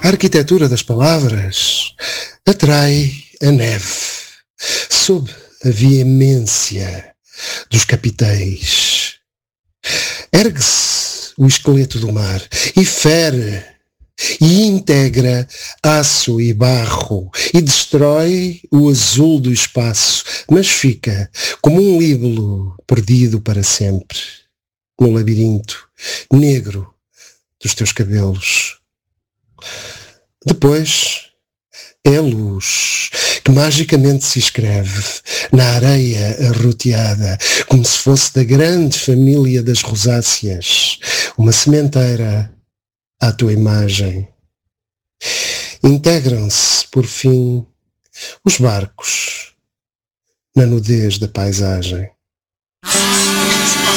A arquitetura das palavras atrai a neve, sob a veemência dos capitéis. Ergue-se o esqueleto do mar e fere e integra aço e barro e destrói o azul do espaço, mas fica como um líbelo perdido para sempre no labirinto negro dos teus cabelos. Depois é a luz que magicamente se escreve na areia arroteada, como se fosse da grande família das rosáceas, uma sementeira à tua imagem. Integram-se, por fim, os barcos na nudez da paisagem.